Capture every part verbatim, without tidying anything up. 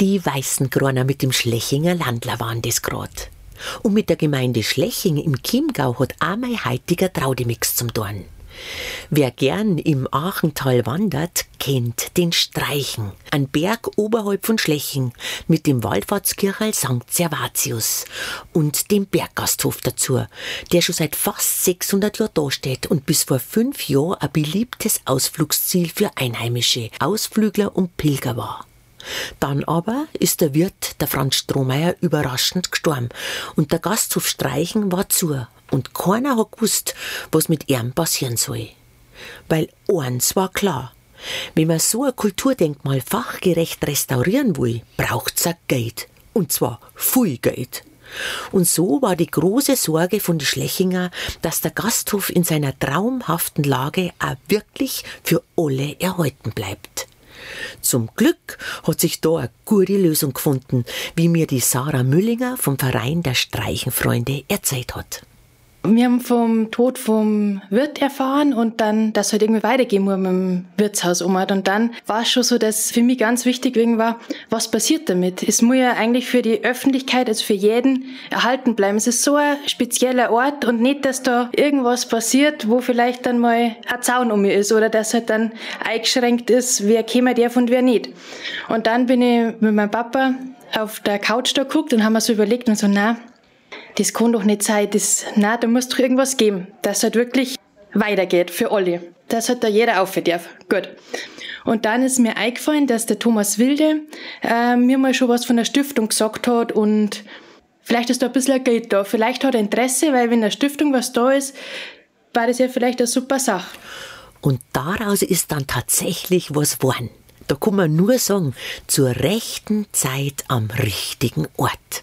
Die Weißengroner mit dem Schlechinger Landler waren das grad. Und mit der Gemeinde Schleching im Chiemgau hat auch mein heutiger Traudemix zum tun. Wer gern im Aachental wandert, kennt den Streichen, ein Berg oberhalb von Schleching mit dem Wallfahrtskirchel Sankt Servatius und dem Berggasthof dazu, der schon seit fast sechshundert Jahren dasteht und bis vor fünf Jahren ein beliebtes Ausflugsziel für Einheimische, Ausflügler und Pilger war. Dann aber ist der Wirt, der Franz Strohmeier, überraschend gestorben und der Gasthof Streichen war zu und keiner hat gewusst, was mit ihm passieren soll. Weil eins war klar, wenn man so ein Kulturdenkmal fachgerecht restaurieren will, braucht's auch Geld. Und zwar viel Geld. Und so war die große Sorge von den Schlechinger, dass der Gasthof in seiner traumhaften Lage auch wirklich für alle erhalten bleibt. Zum Glück hat sich da eine gute Lösung gefunden, wie mir die Sarah Müllinger vom Verein der Streichenfreunde erzählt hat. Wir haben vom Tod vom Wirt erfahren und dann, dass es halt irgendwie weitergehen muss mit dem Wirtshaus um. Und dann war es schon so, dass für mich ganz wichtig war, was passiert damit? Es muss ja eigentlich für die Öffentlichkeit, also für jeden, erhalten bleiben. Es ist so ein spezieller Ort und nicht, dass da irgendwas passiert, wo vielleicht dann mal ein Zaun um mich ist oder dass halt dann eingeschränkt ist, wer käme darf und wer nicht. Und dann bin ich mit meinem Papa auf der Couch da geguckt und haben wir so überlegt und so, na, das kann doch nicht sein, das, nein, da muss doch irgendwas geben, dass halt wirklich weitergeht für alle, dass halt da jeder aufhören darf. Gut. Und dann ist mir eingefallen, dass der Thomas Wilde äh, mir mal schon was von der Stiftung gesagt hat und vielleicht ist da ein bisschen Geld da, vielleicht hat er Interesse, weil wenn der Stiftung was da ist, war das ja vielleicht eine super Sache. Und daraus ist dann tatsächlich was geworden. Da kann man nur sagen, zur rechten Zeit am richtigen Ort.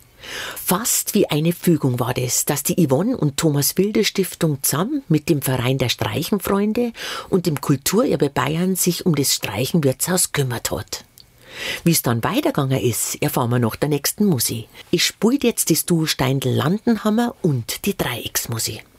Fast wie eine Fügung war das, dass die Yvonne und Thomas Wilde Stiftung zusammen mit dem Verein der Streichenfreunde und dem Kulturerbe Bayern sich um das Streichenwirtshaus kümmert hat. Wie es dann weitergegangen ist, erfahren wir nach der nächsten Musik. Ich spiele jetzt das Duo Steindl Landenhammer und die Dreiecksmusik.